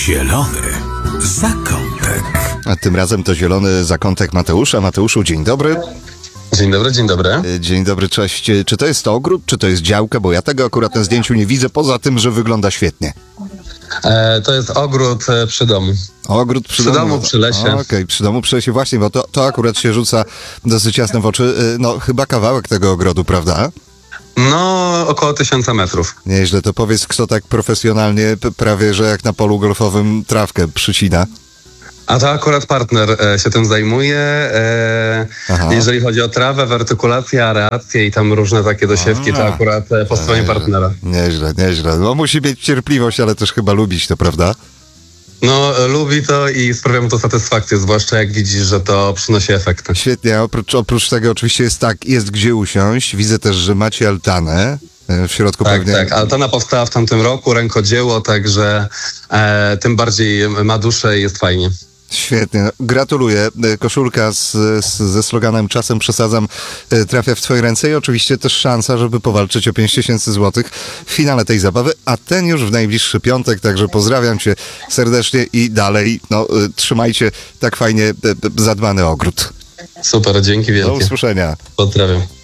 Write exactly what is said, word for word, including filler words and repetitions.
Zielony zakątek. A tym razem to zielony zakątek Mateusza. Mateuszu, dzień dobry. Dzień dobry, dzień dobry. Dzień dobry, cześć. Czy to jest to ogród, czy to jest działka? Bo ja tego akurat na zdjęciu nie widzę, poza tym, że wygląda świetnie. E, to jest ogród e, przy domu. Ogród przy, przy domu. domu, przy lesie. Okej, okay, przy domu, przy lesie, właśnie, bo to, to akurat się rzuca dosyć jasno w oczy. No, chyba kawałek tego ogrodu, prawda? No, około tysiąca metrów. Nieźle, to powiedz, kto tak profesjonalnie, p- prawie że jak na polu golfowym, trawkę przycina. A to akurat partner e, się tym zajmuje. E, jeżeli chodzi o trawę, wertykulację, areację i tam różne takie dosiewki, to akurat e, po stronie nieźle, partnera. Nieźle, nieźle. No musi mieć cierpliwość, ale też chyba lubić to, prawda? No, e, lubi to i sprawia mu to satysfakcję, zwłaszcza jak widzisz, że to przynosi efekty. Świetnie, oprócz, oprócz tego oczywiście jest tak, jest gdzie usiąść. Widzę też, że macie altanę. W środku Tak, pewnie... tak. Altana powstała w tamtym roku, rękodzieło, także e, tym bardziej ma duszę i jest fajnie. Świetnie, gratuluję. Koszulka z, z, ze sloganem "Czasem przesadzam" trafia w twoje ręce i oczywiście też szansa, żeby powalczyć o pięć tysięcy złotych w finale tej zabawy, a ten już w najbliższy piątek, także pozdrawiam cię serdecznie i dalej, no, trzymajcie tak fajnie zadbany ogród. Super, dzięki wielkie. Do usłyszenia. Pozdrawiam.